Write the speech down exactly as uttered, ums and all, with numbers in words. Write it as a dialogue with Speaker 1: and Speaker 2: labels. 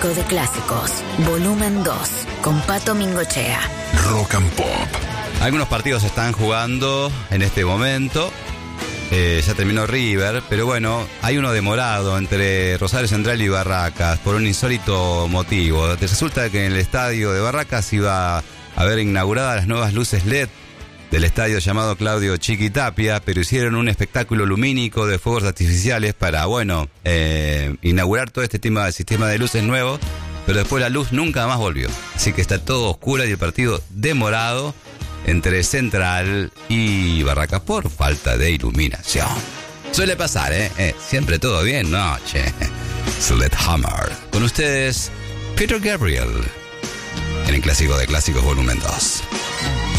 Speaker 1: Clásico de Clásicos, volumen dos, con Pato Mingochea.
Speaker 2: Rock and Pop.
Speaker 3: Algunos partidos se están jugando en este momento. Eh, ya terminó River, pero bueno, hay uno demorado entre Rosario Central y Barracas por un insólito motivo. Resulta que en el estadio de Barracas iba a haber inauguradas las nuevas luces L E D del estadio llamado Claudio Chiquitapia, pero hicieron un espectáculo lumínico de fuegos artificiales para, bueno, eh, inaugurar todo este tema, sistema de luces nuevo, pero después la luz nunca más volvió. Así que está todo oscuro y el partido demorado entre Central y Barracas por falta de iluminación. Suele pasar, ¿eh? eh siempre todo bien, ¿no? Che. Sledgehammer. Con ustedes, Peter Gabriel, en el Clásico de Clásicos volumen dos.